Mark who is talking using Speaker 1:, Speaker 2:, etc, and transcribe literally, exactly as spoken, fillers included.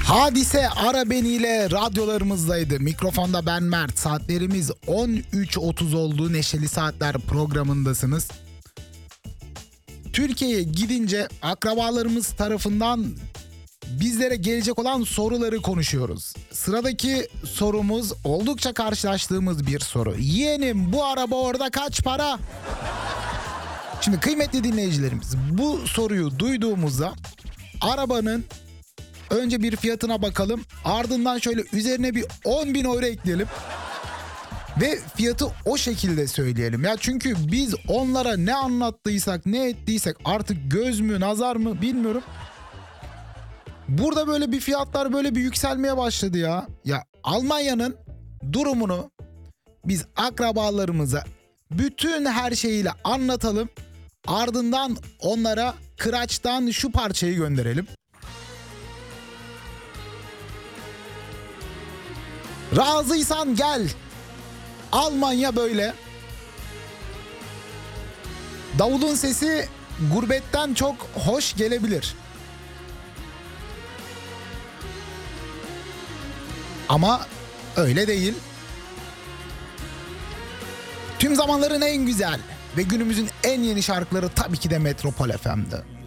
Speaker 1: Hadise Ara Beni ile radyolarımızdaydı. Mikrofonda ben Mert. Saatlerimiz on üç otuz oldu. Neşeli Saatler programındasınız. Türkiye'ye gidince akrabalarımız tarafından bizlere gelecek olan soruları konuşuyoruz. Sıradaki sorumuz oldukça karşılaştığımız bir soru. Yeğenim, bu araba orada kaç para? Şimdi kıymetli dinleyicilerimiz, bu soruyu duyduğumuzda arabanın önce bir fiyatına bakalım. Ardından şöyle üzerine bir on bin euro ekleyelim. Ve fiyatı o şekilde söyleyelim. Ya çünkü biz onlara ne anlattıysak, ne ettiysek, artık göz mü, nazar mı bilmiyorum. Burada böyle bir fiyatlar böyle bir yükselmeye başladı ya. Ya Almanya'nın durumunu biz akrabalarımıza bütün her şeyiyle anlatalım. Ardından onlara Kıraç'tan şu parçayı gönderelim. Razıysan gel. Almanya böyle. Davulun sesi gurbetten çok hoş gelebilir. Ama öyle değil. Tüm zamanların en güzel ve günümüzün en yeni şarkıları tabii ki de Metropol F M'de.